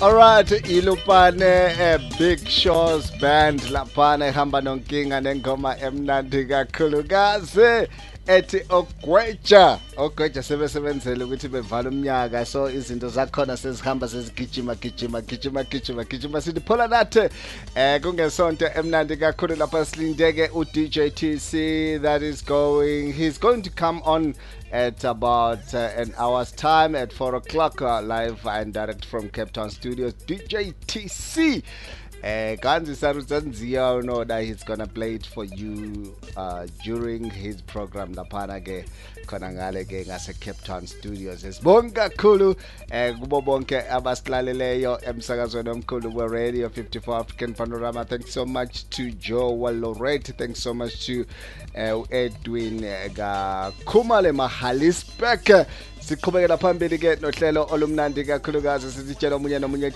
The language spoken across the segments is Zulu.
Alright, Ilupane Big Shows Band laphana ehamba nonkinga nengoma emnandi kakhulukazi ethi ogweja sebesebenzele ukuthi bevala umnyaka, so izinto zakhona sezihamba sezigijima sitiphola nathi kungesonto emnandi kakhulu lapha silindeke uDJ TC that is he's going to come on at about an hour's time at 4 o'clock live and direct from Cape Town studios. DJ TC Ganzi Saruzanzia, know that he's gonna play it for you during his program laphana ke khona ngale ke ngase Cape Town studios. Sibonga kakhulu kubo bonke abasilaleleyo emsakazweni omkhulu we Radio 54 African Panorama. Thanks so much to Joe Walorette. Thanks so much to Edwin Khumale Mahalisbek. Siqhubekela phambili ke nohlelo olumnandi kakhulukazi sisitshela omunye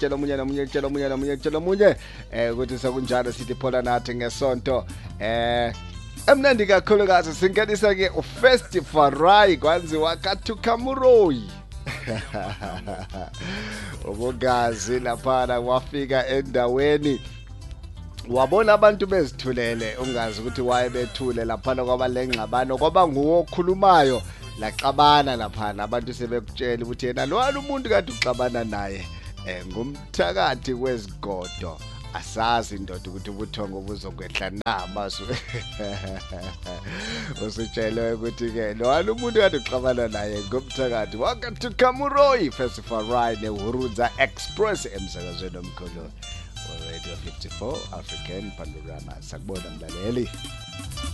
ukuthi sekunjalo sitiphola nathi ngesonto emnandi kakhulukazi singenisa ke uFestival kwanziwa kaThukamuroyi ubugazi laphana wafika endaweni wabona abantu bezithulele ungazi ukuthi waye bethule laphana kwabalengxabano kwaba nguwo okhulumayo laxabana laphana abantu sebekutshela ukuthi yena lo umuntu kade uxabana naye ngumthakathi wezigodo asazi indoda ukuthi ubuthongo buzokwehla namasu usitshele ukuthi ke lo umuntu kade uxabana naye ngumthakathi wakaThukamuroyi Festival neHurunza Express emsakazweni omkhulu Radio 54 African Panorama. Sakubona mlaleli.